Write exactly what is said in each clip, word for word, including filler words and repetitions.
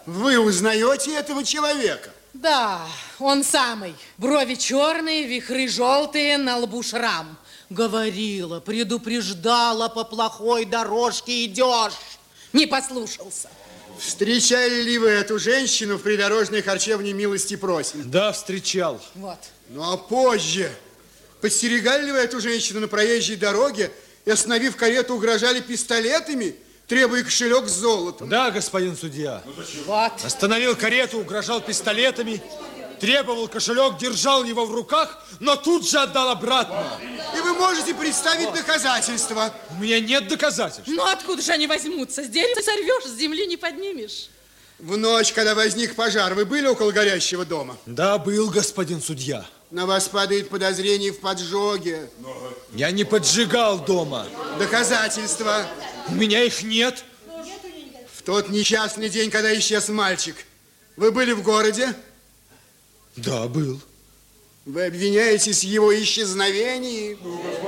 Вы узнаете этого человека? Да, он самый. Брови черные, вихры желтые, на лбу шрам. Говорила, предупреждала, по плохой дорожке идешь. Не послушался. Встречали ли вы эту женщину в придорожной харчевне «Милости просим»? Да, встречал. Вот. Ну, а позже? Подстерегали ли вы эту женщину на проезжей дороге и, остановив карету, угрожали пистолетами, требуя кошелек с золотом? Да, господин судья. Вот. Остановил карету, угрожал пистолетами, требовал кошелек, держал его в руках, но тут же отдал обратно. И вы можете представить вот доказательства? У меня нет доказательств. Ну, откуда же они возьмутся? С дерева сорвешь, с земли не поднимешь. В ночь, когда возник пожар, вы были около горящего дома? Да, был, господин судья. На вас падает подозрение в поджоге. Я не поджигал дома. Доказательства? У меня их нет. В тот несчастный день, когда исчез мальчик, вы были в городе? Да, был. Вы обвиняетесь в его исчезновении?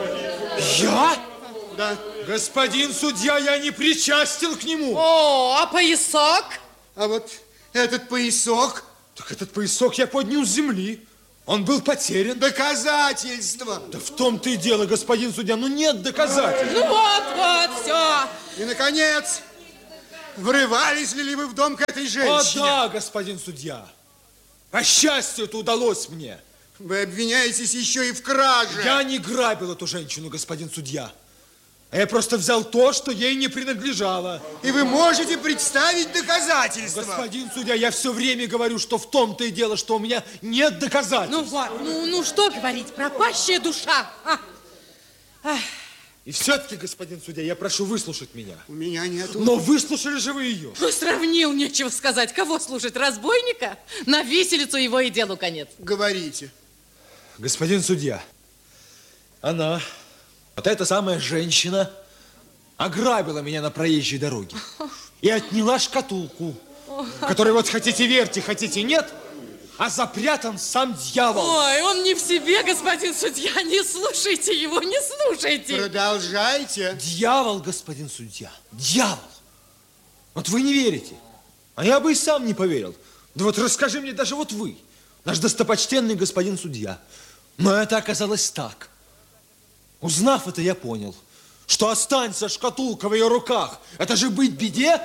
Я? Да. Господин судья, я не причастен к нему. О, а поясок? А вот этот поясок? Так этот поясок я поднял с земли. Он был потерян. Доказательства? Да в том-то и дело, господин судья, ну нет доказательств. Ну вот, вот, все. И, наконец, врывались ли вы в дом к этой женщине? О, да, господин судья. По счастью, это удалось мне. Вы обвиняетесь еще и в краже. Я не грабил эту женщину, господин судья. А я просто взял то, что ей не принадлежало. И вы можете представить доказательства? Господин судья, я все время говорю, что в том-то и дело, что у меня нет доказательств. Ну вот, ну, ну что говорить, пропащая душа. А? Ах. И все-таки, господин судья, я прошу выслушать меня. У меня нету. Но выслушали же вы ее. Ну, сравнил, нечего сказать. Кого слушать, разбойника? На виселицу его и делу конец. Говорите. Господин судья, она, вот эта самая женщина, ограбила меня на проезжей дороге и отняла шкатулку, в которой, вот хотите верьте, хотите нет, а запрятан сам дьявол. Ой, он не в себе, господин судья, не слушайте его, не слушайте. Продолжайте. Дьявол, господин судья, дьявол. Вот вы не верите, а я бы и сам не поверил. Да вот расскажи мне даже вот вы, наш достопочтенный господин судья. Но это оказалось так. Узнав это, я понял, что останется шкатулка в ее руках, это же быть беде.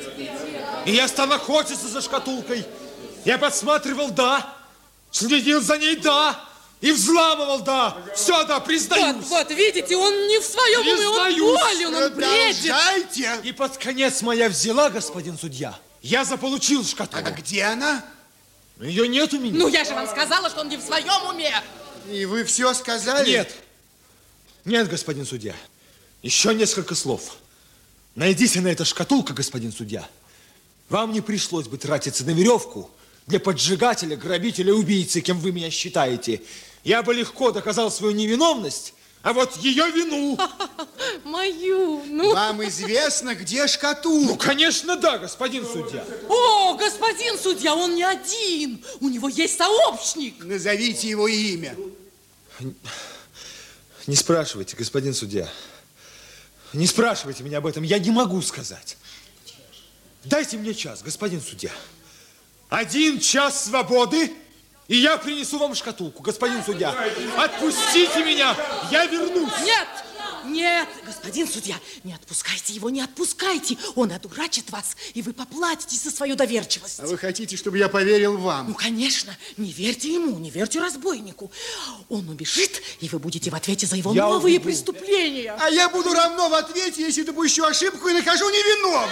И я стал охотиться за шкатулкой. Я подсматривал, да, следил за ней, да, и взламывал, да. Все, да, признаюсь. Вот, вот, видите, он не в своем уме, он болен, он бредит. Продолжайте. И под конец моя взяла, господин судья. Я заполучил шкатулку. А где она? Ее нет у меня. Ну, я же вам сказала, что он не в своем уме. И вы все сказали? Нет. Нет, господин судья. Еще несколько слов. Найдите на это шкатулка, господин судья. Вам не пришлось бы тратиться на веревку для поджигателя, грабителя, убийцы, кем вы меня считаете. Я бы легко доказал свою невиновность, а вот ее вину. Мою, ну. Вам известно, где шкатулка? Ну, конечно, да, господин судья. О, господин судья, он не один. У него есть сообщник. Назовите его имя. Не спрашивайте, господин судья. Не спрашивайте меня об этом, я не могу сказать. Дайте мне час, господин судья. Один час свободы, и я принесу вам шкатулку, господин судья. Отпустите меня, я вернусь. Нет, нет, господин судья, не отпускайте его, не отпускайте. Он одурачит вас, и вы поплатитесь за свою доверчивость. А вы хотите, чтобы я поверил вам? Ну, конечно, не верьте ему, не верьте разбойнику. Он убежит, и вы будете в ответе за его Я новые убегу. преступления. А я буду равно в ответе, если допущу ошибку и накажу невиновного.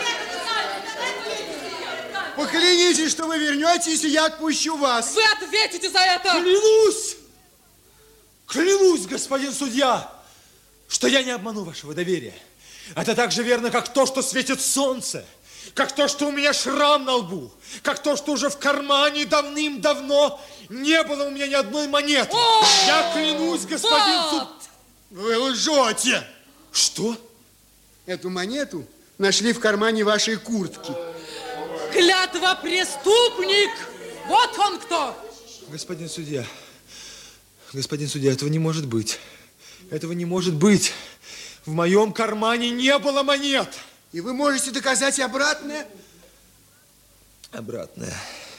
Поклянитесь, что вы вернетесь, и я отпущу вас. Вы ответите за это. Клянусь, клянусь, господин судья, что я не обману вашего доверия. Это так же верно, как то, что светит солнце, как то, что у меня шрам на лбу, как то, что уже в кармане давным-давно не было у меня ни одной монеты. О, я клянусь, господин вот. суд... Вы лжете. Что? Эту монету нашли в кармане вашей куртки. Клятва преступник! Вот он кто! Господин судья, господин судья, этого не может быть. Этого не может быть. В моем кармане не было монет. И вы можете доказать обратное? Обратное.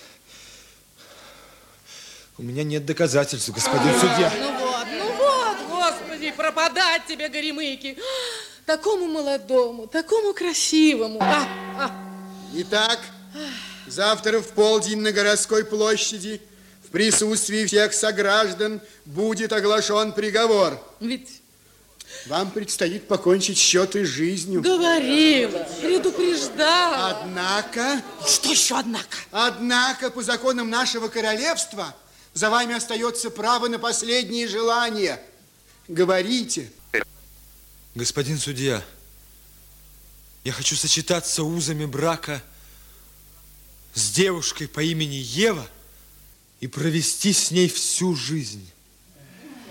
У меня нет доказательств, господин судья. Ну вот, ну вот, Господи, пропадать тебе, горемыки. Такому молодому, такому красивому. А, а. Итак, завтра в полдень на городской площади в присутствии всех сограждан будет оглашен приговор. Ведь... Вам предстоит покончить счеты с жизнью. Говорила, предупреждала. Однако... Что еще однако? Однако, по законам нашего королевства, за вами остается право на последние желания. Говорите. Господин судья, я хочу сочетаться узами брака с девушкой по имени Ева и провести с ней всю жизнь.